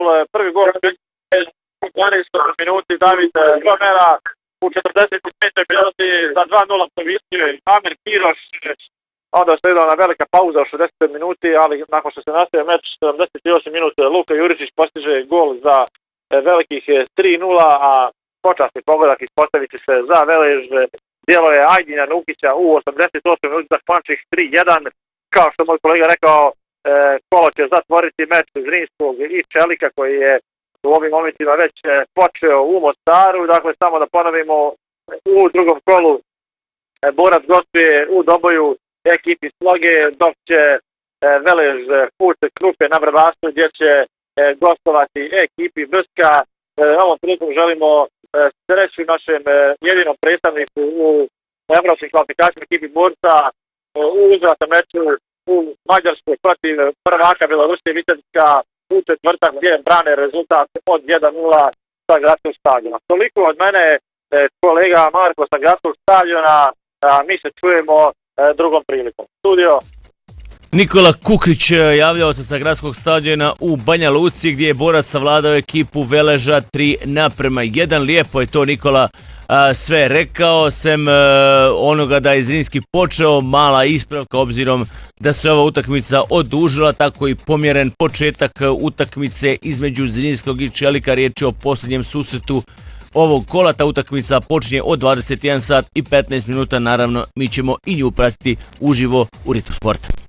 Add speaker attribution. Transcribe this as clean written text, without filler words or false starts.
Speaker 1: prvi gol u 12. minuti David Gomera, u 45. minuti za 2-0 povistio Amir Kiroš, onda je sledila na velika pauza u 60. minuti, ali nakon što se nastavio meč, 78. minut Luka Juričić postiže gol za velikih 3-0, a počasni pogodak ispostavit će se za Velež, dijelo je Ajdina Nukića u 88. minuti za Špančih 3-1, kao što moj kolega rekao, kolo će zatvoriti meč Zrinskog i Čelika koji je u ovim momentima već počeo u Mostaru. Dakle, samo da ponovimo, u drugom kolu Borac gostuje u Doboju ekipi Sloge, dok će Velež put Krupe na Vrbasu gdje će gostovati ekipi Brska. Ovom prilikom želimo sreću našem jedinom predstavniku u evropskim kvalifikacijama ekipi Borca u uzvratnom meču u Mađarskoj protiv prvaka Belorusije Vitebska u četvrtak gdje brane rezultat od 1-0 sa gradskog stadiona. Toliko od mene, kolega Marko sa gradskog stadiona, mi se čujemo drugom prilikom. Studio.
Speaker 2: Nikola Kukrić javljao se sa gradskog stadiona u Banja Luci gdje je Borac savladao ekipu Veleža 3:1. Lijepo je to Nikola sve rekao, sem onoga da je Zrinski počeo, mala ispravka obzirom da se ova utakmica odužila, tako i pomjeren početak utakmice između Zrinskog i Čelika. Riječ je o posljednjem susretu ovog kola. Ta utakmica počinje od 21 sat i 15 minuta, naravno mi ćemo i nju pratiti uživo u Ritmu sporta.